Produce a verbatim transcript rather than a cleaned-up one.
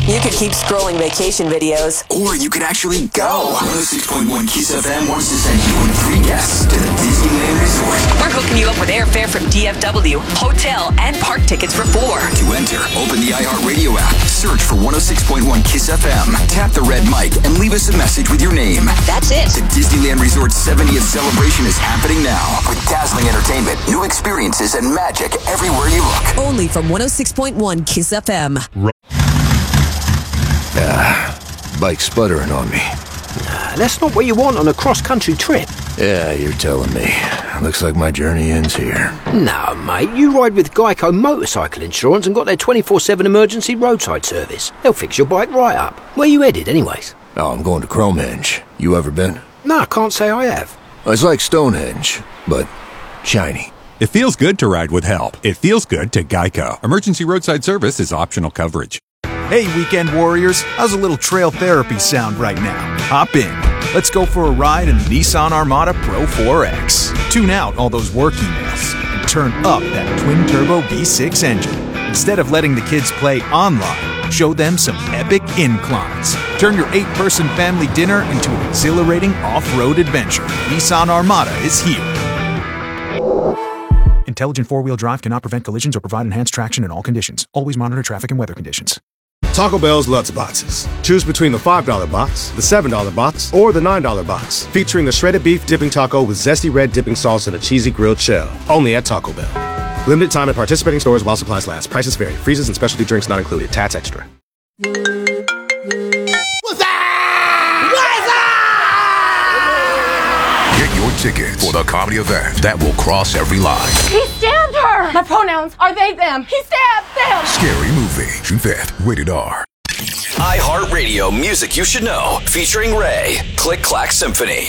You could keep scrolling vacation videos. Or you could actually go. one oh six point one Kiss F M wants to send you and three guests to the Disneyland Resort. We're hooking you up with airfare from D F W, hotel, and park tickets for four. To enter, open the iHeartRadio app, search for one oh six point one Kiss F M, tap the red mic, and leave us a message with your name. That's it. The Disneyland Resort's seventieth celebration is happening now. With dazzling entertainment, new experiences, and magic everywhere you look. Only from one oh six point one Kiss F M. Ah, bike's sputtering on me. Nah, that's not what you want on a cross-country trip. Yeah, you're telling me. Looks like my journey ends here. No, mate, you ride with Geico Motorcycle Insurance and got their twenty-four seven emergency roadside service. They'll fix your bike right up. Where you headed, anyways? Oh, I'm going to Cromehenge. You ever been? No, I can't say I have. It's like Stonehenge, but shiny. It feels good to ride with help. It feels good to Geico. Emergency roadside service is optional coverage. Hey, weekend warriors, how's a little trail therapy sound right now? Hop in. Let's go for a ride in the Nissan Armada Pro four X. Tune out all those work emails and turn up that twin-turbo V six engine. Instead of letting the kids play online, show them some epic inclines. Turn your eight-person family dinner into an exhilarating off-road adventure. Nissan Armada is here. Intelligent four-wheel drive cannot prevent collisions or provide enhanced traction in all conditions. Always monitor traffic and weather conditions. Taco Bell's Lutz Boxes. Choose between the five dollar box, the seven dollar box, or the nine dollar box, featuring the shredded beef dipping taco with zesty red dipping sauce and a cheesy grilled shell. Only at Taco Bell. Limited time at participating stores while supplies last. Prices vary. Freezes and specialty drinks not included. Tats extra. What's that? What's Get your tickets for the comedy event that will cross every line. He stabbed her! My pronouns are they, them. He stabbed them! Scary Movie. June fifth. Rated R. iHeartRadio Music You Should Know. Featuring Ray. Click Clack Symphony.